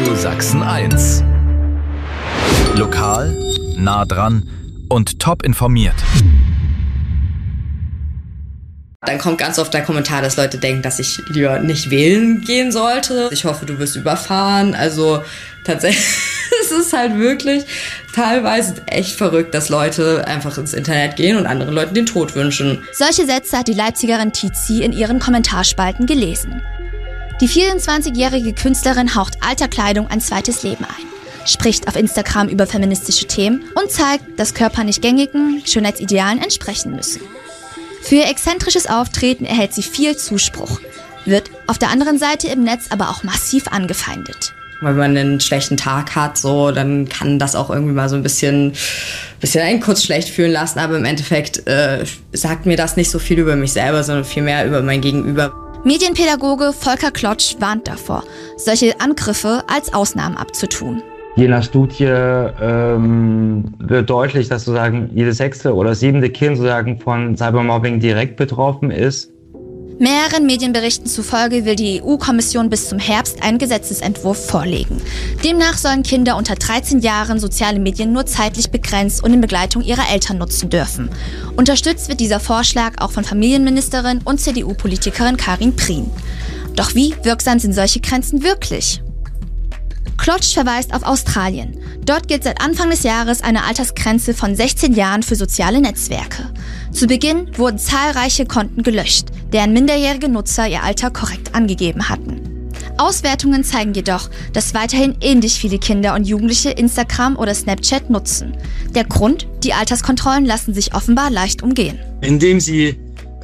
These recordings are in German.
Radio Sachsen 1. Lokal, nah dran und top informiert. Dann kommt ganz oft der Kommentar, dass Leute denken, dass ich lieber nicht wählen gehen sollte. Ich hoffe, du wirst überfahren. Also tatsächlich, es ist halt wirklich teilweise echt verrückt, dass Leute einfach ins Internet gehen und anderen Leuten den Tod wünschen. Solche Sätze hat die Leipzigerin Tizi in ihren Kommentarspalten gelesen. Die 24-jährige Künstlerin haucht alter Kleidung ein zweites Leben ein, spricht auf Instagram über feministische Themen und zeigt, dass Körper nicht gängigen Schönheitsidealen entsprechen müssen. Für ihr exzentrisches Auftreten erhält sie viel Zuspruch, wird auf der anderen Seite im Netz aber auch massiv angefeindet. Wenn man einen schlechten Tag hat, so, dann kann das auch irgendwie mal so ein bisschen einen kurz schlecht fühlen lassen. Aber im Endeffekt sagt mir das nicht so viel über mich selber, sondern vielmehr über mein Gegenüber. Medienpädagoge Volker Klotsch warnt davor, solche Angriffe als Ausnahmen abzutun. Je nach Studie wird deutlich, dass sozusagen jedes 6. oder 7. Kind sozusagen von Cybermobbing direkt betroffen ist. Mehreren Medienberichten zufolge will die EU-Kommission bis zum Herbst einen Gesetzesentwurf vorlegen. Demnach sollen Kinder unter 13 Jahren soziale Medien nur zeitlich begrenzt und in Begleitung ihrer Eltern nutzen dürfen. Unterstützt wird dieser Vorschlag auch von Familienministerin und CDU-Politikerin Karin Prien. Doch wie wirksam sind solche Grenzen wirklich? Klotsch verweist auf Australien. Dort gilt seit Anfang des Jahres eine Altersgrenze von 16 Jahren für soziale Netzwerke. Zu Beginn wurden zahlreiche Konten gelöscht, deren minderjährige Nutzer ihr Alter korrekt angegeben hatten. Auswertungen zeigen jedoch, dass weiterhin ähnlich viele Kinder und Jugendliche Instagram oder Snapchat nutzen. Der Grund? Die Alterskontrollen lassen sich offenbar leicht umgehen. Indem sie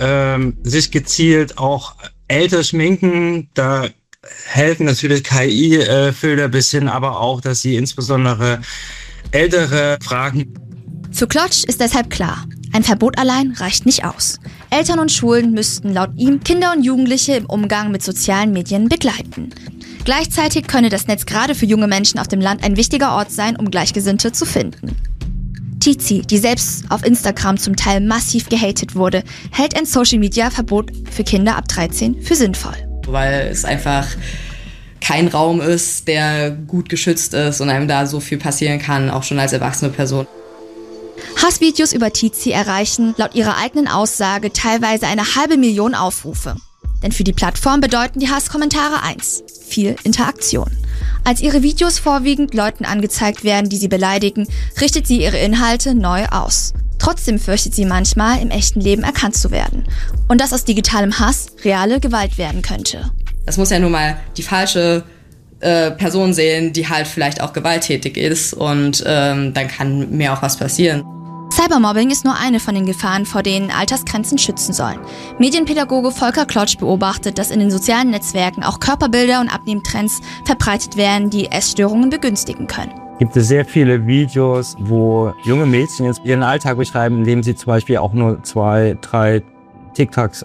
sich gezielt auch älter schminken, da helfen natürlich KI-Filter bis hin, aber auch, dass sie insbesondere ältere fragen. Für Klotsch ist deshalb klar, ein Verbot allein reicht nicht aus. Eltern und Schulen müssten laut ihm Kinder und Jugendliche im Umgang mit sozialen Medien begleiten. Gleichzeitig könne das Netz gerade für junge Menschen auf dem Land ein wichtiger Ort sein, um Gleichgesinnte zu finden. Tizi, die selbst auf Instagram zum Teil massiv gehatet wurde, hält ein Social-Media-Verbot für Kinder ab 13 für sinnvoll. Weil es einfach kein Raum ist, der gut geschützt ist und einem da so viel passieren kann, auch schon als erwachsene Person. Hassvideos über Tizi erreichen laut ihrer eigenen Aussage teilweise 500.000 Aufrufe. Denn für die Plattform bedeuten die Hasskommentare eins: viel Interaktion. Als ihre Videos vorwiegend Leuten angezeigt werden, die sie beleidigen, richtet sie ihre Inhalte neu aus. Trotzdem fürchtet sie manchmal, im echten Leben erkannt zu werden. Und dass aus digitalem Hass reale Gewalt werden könnte. Das muss ja nur mal die falsche Person sehen, die halt vielleicht auch gewalttätig ist. Und dann kann mir auch was passieren. Cybermobbing ist nur eine von den Gefahren, vor denen Altersgrenzen schützen sollen. Medienpädagoge Volker Klotsch beobachtet, dass in den sozialen Netzwerken auch Körperbilder und Abnehmtrends verbreitet werden, die Essstörungen begünstigen können. Gibt es sehr viele Videos, wo junge Mädchen jetzt ihren Alltag beschreiben, indem sie zum Beispiel auch nur 2, 3 TikToks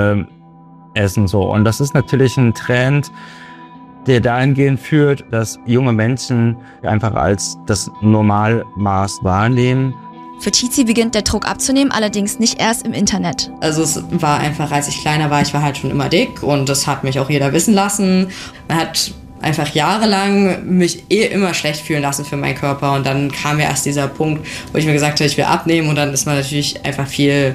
essen. So. Und das ist natürlich ein Trend, der dahingehend führt, dass junge Menschen einfach als das Normalmaß wahrnehmen. Für Tizi beginnt der Druck abzunehmen, allerdings nicht erst im Internet. Also es war einfach, als ich kleiner war, ich war halt schon immer dick und das hat mich auch jeder wissen lassen. Man hat einfach jahrelang mich immer schlecht fühlen lassen für meinen Körper und dann kam ja erst dieser Punkt, wo ich mir gesagt habe, ich will abnehmen und dann ist man natürlich einfach viel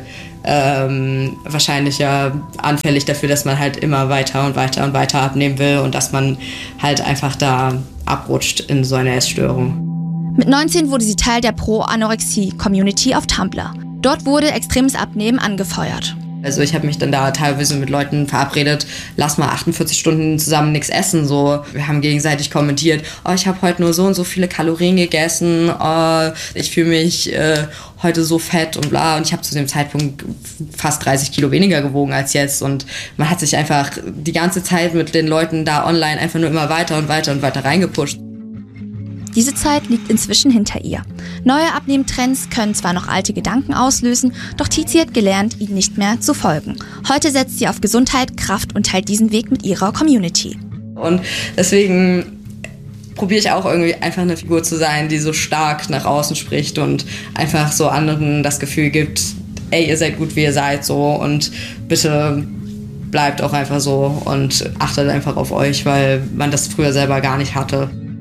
wahrscheinlicher anfällig dafür, dass man halt immer weiter und weiter und weiter abnehmen will und dass man halt einfach da abrutscht in so eine Essstörung. Mit 19 wurde sie Teil der Pro-Anorexie-Community auf Tumblr. Dort wurde extremes Abnehmen angefeuert. Also ich habe mich dann da teilweise mit Leuten verabredet, lass mal 48 Stunden zusammen nichts essen. So. Wir haben gegenseitig kommentiert, oh, ich habe heute nur so und so viele Kalorien gegessen, oh, ich fühle mich heute so fett und bla. Und ich habe zu dem Zeitpunkt fast 30 Kilo weniger gewogen als jetzt. Und man hat sich einfach die ganze Zeit mit den Leuten da online einfach nur immer weiter und weiter und weiter reingepusht. Diese Zeit liegt inzwischen hinter ihr. Neue Abnehmtrends können zwar noch alte Gedanken auslösen, doch Tizi hat gelernt, ihnen nicht mehr zu folgen. Heute setzt sie auf Gesundheit, Kraft und teilt diesen Weg mit ihrer Community. Und deswegen probiere ich auch irgendwie einfach eine Figur zu sein, die so stark nach außen spricht und einfach so anderen das Gefühl gibt, ey, ihr seid gut, wie ihr seid, so, und bitte bleibt auch einfach so und achtet einfach auf euch, weil man das früher selber gar nicht hatte.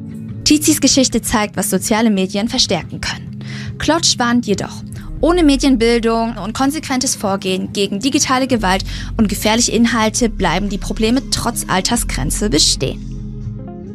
Tizis Geschichte zeigt, was soziale Medien verstärken können. Klotsch warnt jedoch, ohne Medienbildung und konsequentes Vorgehen gegen digitale Gewalt und gefährliche Inhalte bleiben die Probleme trotz Altersgrenze bestehen.